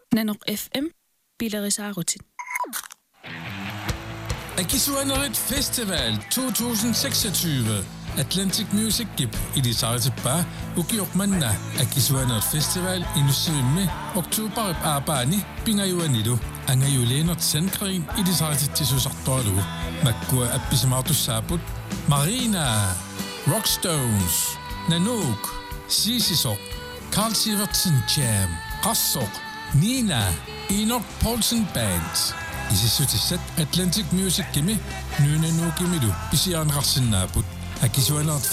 Nanok FM Bilarisarutin. Akisuanerit Festival 2026. Atlantic Music Gip Ilisaritipa Ukiokmanna Akisuanerit Festival Inusimme Oktober Abani Pingayuanilu Angayulenert Sandgren Ilisaritisusartoalu Makkua Appisamartussaput Marina Rockstones Nanook Sisisok Carl Sivertsen Jam Qassok Nina Enoch Poulsen Band Isissutisat Atlantic Music Gimi Nunanu Gimilu Pisianrarsinnaaput Akisuanerit